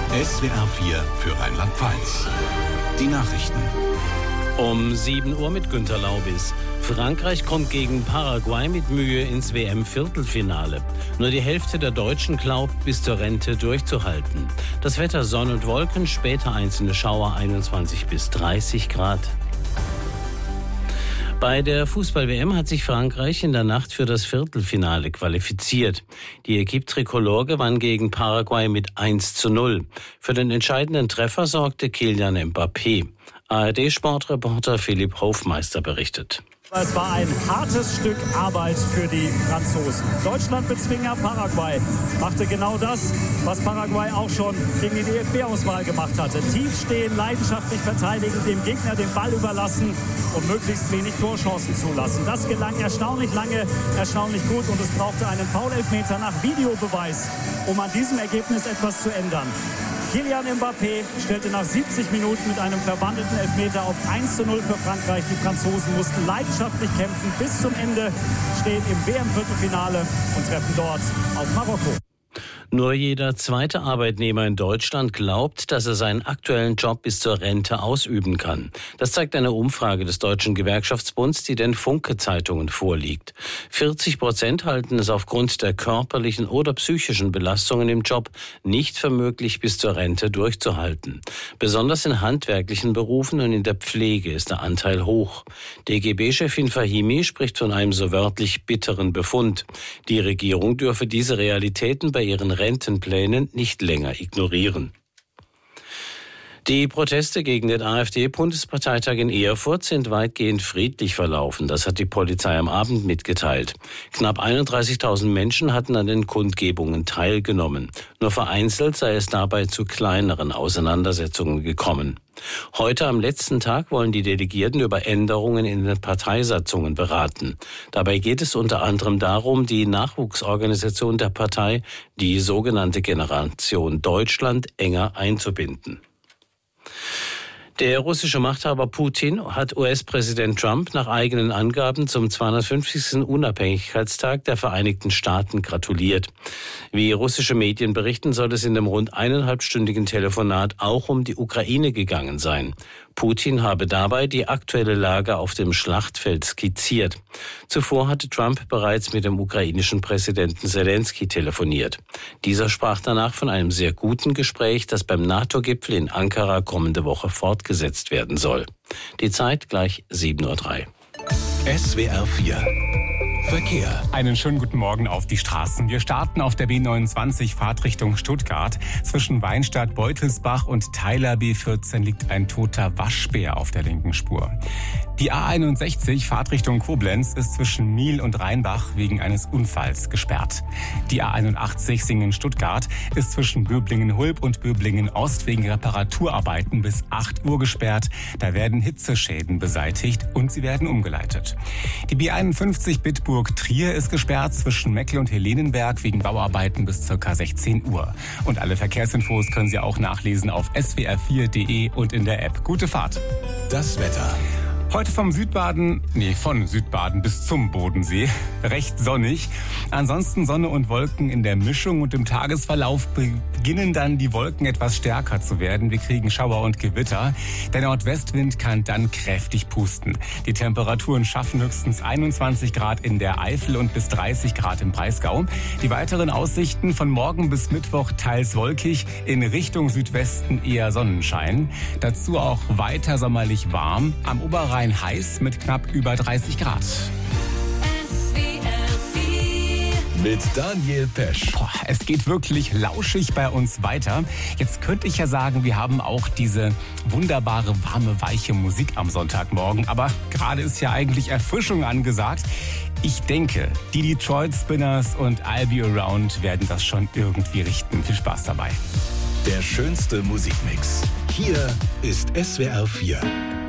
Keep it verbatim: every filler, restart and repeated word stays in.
S W R vier für Rheinland-Pfalz. Die Nachrichten. Um sieben Uhr mit Günter Laubis. Frankreich kommt gegen Paraguay mit Mühe ins W M-Viertelfinale. Nur die Hälfte der Deutschen glaubt, bis zur Rente durchzuhalten. Das Wetter: Sonne und Wolken, später einzelne Schauer, einundzwanzig bis dreißig Grad. Bei der Fußball-W M hat sich Frankreich in der Nacht für das Viertelfinale qualifiziert. Die Equipe Tricolore gewann gegen Paraguay mit eins zu null. Für den entscheidenden Treffer sorgte Kylian Mbappé. A R D-Sportreporter Philipp Hofmeister berichtet. Es war ein hartes Stück Arbeit für die Franzosen. Deutschland-Bezwinger Paraguay machte genau das, was Paraguay auch schon gegen die D F B-Auswahl gemacht hatte. Tief stehen, leidenschaftlich verteidigen, dem Gegner den Ball überlassen und möglichst wenig Torchancen zulassen. Das gelang erstaunlich lange, erstaunlich gut, und es brauchte einen Foul-Elfmeter nach Videobeweis, um an diesem Ergebnis etwas zu ändern. Kylian Mbappé stellte nach siebzig Minuten mit einem verwandelten Elfmeter auf eins zu null für Frankreich. Die Franzosen mussten leidenschaftlich kämpfen bis zum Ende, stehen im W M-Viertelfinale und treffen dort auf Marokko. Nur jeder zweite Arbeitnehmer in Deutschland glaubt, dass er seinen aktuellen Job bis zur Rente ausüben kann. Das zeigt eine Umfrage des Deutschen Gewerkschaftsbunds, die den Funke-Zeitungen vorliegt. vierzig Prozent halten es aufgrund der körperlichen oder psychischen Belastungen im Job nicht für möglich, bis zur Rente durchzuhalten. Besonders in handwerklichen Berufen und in der Pflege ist der Anteil hoch. D G B-Chefin Fahimi spricht von einem so wörtlich bitteren Befund. Die Regierung dürfe diese Realitäten bei ihren Rentenplänen nicht länger ignorieren. Die Proteste gegen den AfD-Bundesparteitag in Erfurt sind weitgehend friedlich verlaufen. Das hat die Polizei am Abend mitgeteilt. Knapp einunddreißigtausend Menschen hatten an den Kundgebungen teilgenommen. Nur vereinzelt sei es dabei zu kleineren Auseinandersetzungen gekommen. Heute am letzten Tag wollen die Delegierten über Änderungen in den Parteisatzungen beraten. Dabei geht es unter anderem darum, die Nachwuchsorganisation der Partei, die sogenannte Generation Deutschland, enger einzubinden. Der russische Machthaber Putin hat U S-Präsident Trump nach eigenen Angaben zum zweihundertfünfzigsten Unabhängigkeitstag der Vereinigten Staaten gratuliert. Wie russische Medien berichten, soll es in dem rund eineinhalbstündigen Telefonat auch um die Ukraine gegangen sein. Putin habe dabei die aktuelle Lage auf dem Schlachtfeld skizziert. Zuvor hatte Trump bereits mit dem ukrainischen Präsidenten Selensky telefoniert. Dieser sprach danach von einem sehr guten Gespräch, das beim NATO-Gipfel in Ankara kommende Woche fortgesetzt werden soll. Die Zeit gleich sieben Uhr drei. S W R vier Verkehr. Einen schönen guten Morgen auf die Straßen. Wir starten auf der B neunundzwanzig Fahrtrichtung Stuttgart. Zwischen Weinstadt, Beutelsbach und Theiler B vierzehn liegt ein toter Waschbär auf der linken Spur. Die A einundsechzig Fahrtrichtung Koblenz ist zwischen Miel und Rheinbach wegen eines Unfalls gesperrt. Die A einundachtzig Singen-Stuttgart ist zwischen Böblingen-Hulb und Böblingen-Ost wegen Reparaturarbeiten bis acht Uhr gesperrt. Da werden Hitzeschäden beseitigt und sie werden umgeleitet. Die B einundfünfzig Bitburg-Trier ist gesperrt zwischen Meckle und Helenenberg wegen Bauarbeiten bis ca. sechzehn Uhr. Und alle Verkehrsinfos können Sie auch nachlesen auf s w r vier punkt d e und in der App. Gute Fahrt. Das Wetter. Heute vom Südbaden, nee, von Südbaden bis zum Bodensee. Recht sonnig. Ansonsten Sonne und Wolken in der Mischung, und im Tagesverlauf beginnen dann die Wolken etwas stärker zu werden. Wir kriegen Schauer und Gewitter. Der Nordwestwind kann dann kräftig pusten. Die Temperaturen schaffen höchstens einundzwanzig Grad in der Eifel und bis dreißig Grad im Breisgau. Die weiteren Aussichten: von morgen bis Mittwoch teils wolkig, in Richtung Südwesten eher Sonnenschein. Dazu auch weiter sommerlich warm. Am Oberrhein heiß mit knapp über dreißig Grad. Mit Daniel Pesch. Boah, es geht wirklich lauschig bei uns weiter. Jetzt könnte ich ja sagen, wir haben auch diese wunderbare, warme, weiche Musik am Sonntagmorgen. Aber gerade ist ja eigentlich Erfrischung angesagt. Ich denke, die Detroit Spinners und I'll Be Around werden das schon irgendwie richten. Viel Spaß dabei. Der schönste Musikmix. Hier ist S W R vier.